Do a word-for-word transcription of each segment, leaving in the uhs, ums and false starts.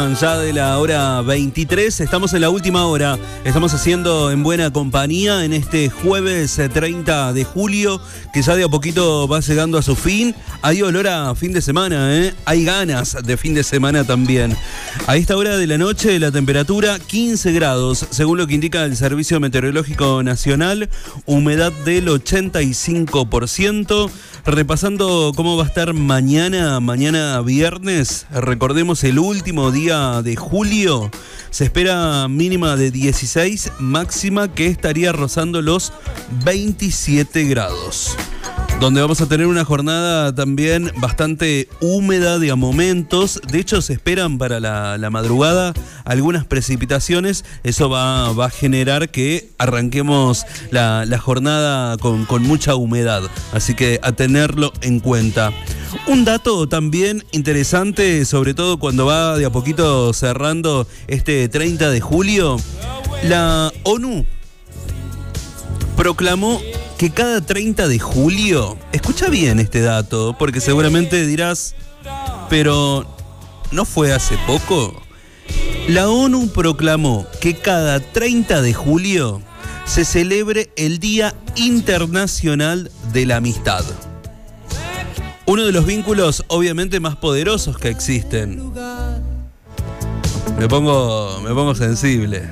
Ya de la hora veintitrés, estamos en la última hora, estamos haciendo En Buena Compañía en este jueves treinta de julio, que ya de a poquito va llegando a su fin. Hay olor a fin de semana, ¿eh? Hay ganas de fin de semana también. A esta hora de la noche la temperatura quince grados, según lo que indica el Servicio Meteorológico Nacional, humedad del ochenta y cinco por ciento. Repasando cómo va a estar mañana, mañana viernes, recordemos el último día de julio, se espera mínima de dieciséis, máxima que estaría rozando los veintisiete grados. Donde vamos a tener una jornada también bastante húmeda de a momentos. De hecho, se esperan para la, la madrugada algunas precipitaciones. Eso va, va a generar que arranquemos la, la jornada con, con mucha humedad. Así que a tenerlo en cuenta. Un dato también interesante, sobre todo cuando va de a poquito cerrando este treinta de julio. La ONU proclamó que cada treinta de julio, escucha bien este dato, porque seguramente dirás, pero ¿no fue hace poco? La ONU proclamó que cada treinta de julio se celebre el Día Internacional de la Amistad. Uno de los vínculos obviamente más poderosos que existen. Me pongo, me pongo sensible.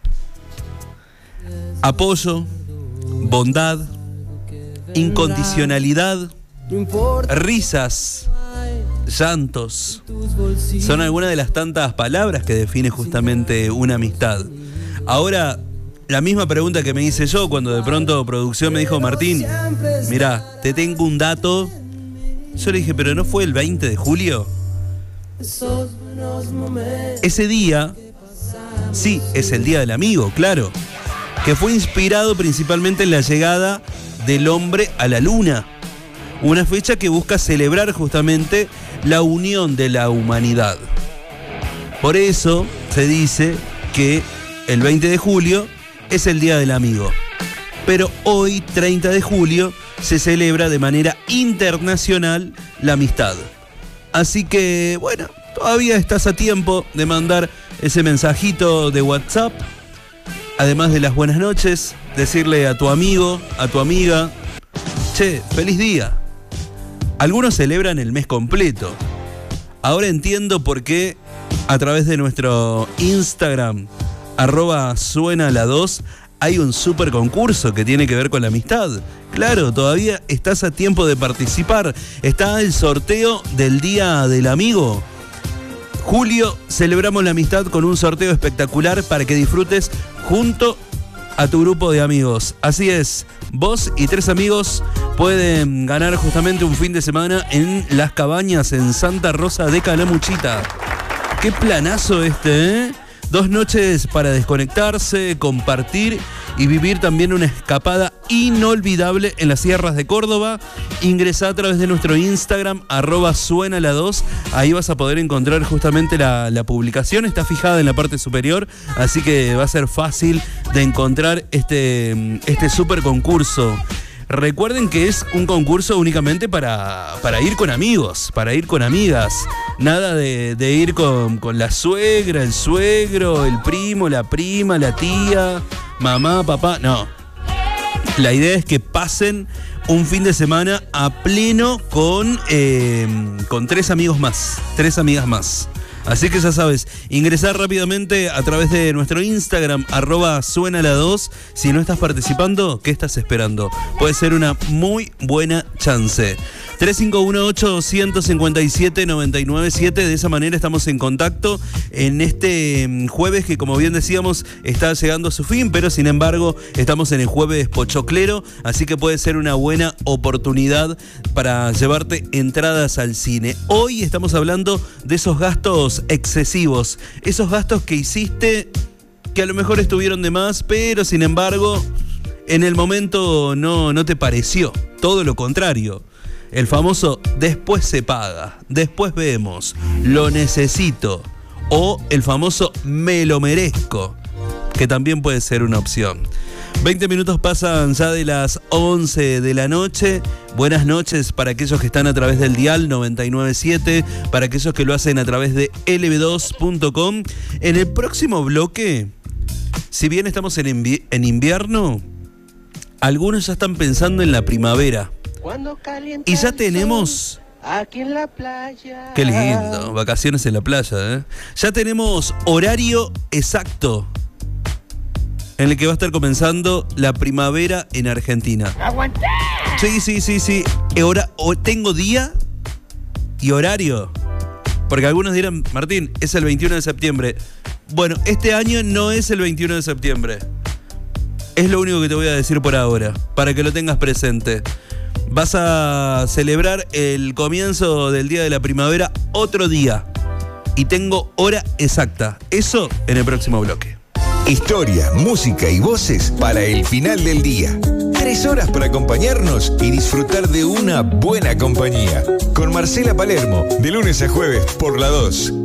Apoyo, bondad, incondicionalidad, risas, llantos, son algunas de las tantas palabras que define justamente una amistad. Ahora, la misma pregunta que me hice yo cuando de pronto producción me dijo, Martín, mirá, te tengo un dato. Yo le dije, pero ¿no fue el veinte de julio? Ese día, sí, es el Día del Amigo, claro, que fue inspirado principalmente en la llegada del hombre a la luna. Una fecha que busca celebrar justamente la unión de la humanidad. Por eso se dice que el veinte de julio es el Día del Amigo. Pero hoy, treinta de julio, se celebra de manera internacional la amistad. Así que, bueno, todavía estás a tiempo de mandar ese mensajito de WhatsApp. Además de las buenas noches, decirle a tu amigo, a tu amiga, che, feliz día. Algunos celebran el mes completo. Ahora entiendo por qué a través de nuestro Instagram, arroba suena la dos, hay un super concurso que tiene que ver con la amistad. Claro, todavía estás a tiempo de participar. Está el sorteo del Día del Amigo. Julio, celebramos la amistad con un sorteo espectacular para que disfrutes junto a tu grupo de amigos. Así es, vos y tres amigos pueden ganar justamente un fin de semana en Las Cabañas, en Santa Rosa de Calamuchita. Qué planazo este, ¿eh? Dos noches para desconectarse, compartir y vivir también una escapada inolvidable en las sierras de Córdoba. Ingresá a través de nuestro Instagram, arroba suena la dos. Ahí vas a poder encontrar justamente la, la publicación. Está fijada en la parte superior, así que va a ser fácil de encontrar este, este super concurso. Recuerden que es un concurso únicamente para, para ir con amigos, para ir con amigas. Nada de, de ir con, con la suegra, el suegro, el primo, la prima, la tía, mamá, papá. No. La idea es que pasen un fin de semana a pleno con, eh, con tres amigos más, tres amigas más. Así que ya sabes, ingresar rápidamente a través de nuestro Instagram, arroba suena la dos. Si no estás participando, ¿qué estás esperando? Puede ser una muy buena chance. tres cinco uno ocho, dos cinco siete, nueve nueve siete. De esa manera estamos en contacto en este jueves que, como bien decíamos, está llegando a su fin, pero sin embargo estamos en el jueves pochoclero, así que puede ser una buena oportunidad para llevarte entradas al cine. Hoy estamos hablando de esos gastos excesivos, esos gastos que hiciste que a lo mejor estuvieron de más, pero sin embargo en el momento no, no te pareció, todo lo contrario. El famoso después se paga, después vemos, lo necesito, o el famoso me lo merezco, que también puede ser una opción. veinte minutos pasan ya de las once de la noche. Buenas noches para aquellos que están a través del dial noventa y nueve punto siete, para aquellos que lo hacen a través de L B dos punto com. En el próximo bloque, si bien estamos en, invi- en invierno, algunos ya están pensando en la primavera. Y ya tenemos... Aquí en la playa. Qué lindo, vacaciones en la playa, ¿eh? Ya tenemos horario exacto en el que va a estar comenzando la primavera en Argentina. ¡Aguantá! Sí, sí, sí, sí. Hora, o tengo día y horario. Porque algunos dirán, Martín, es el veintiuno de septiembre. Bueno, este año no es el veintiuno de septiembre. Es lo único que te voy a decir por ahora, para que lo tengas presente. Vas a celebrar el comienzo del día de la primavera otro día. Y tengo hora exacta. Eso en el próximo bloque. Historia, música y voces para el final del día. Tres horas para acompañarnos y disfrutar de una buena compañía. Con Marcela Palermo, de lunes a jueves por La dos.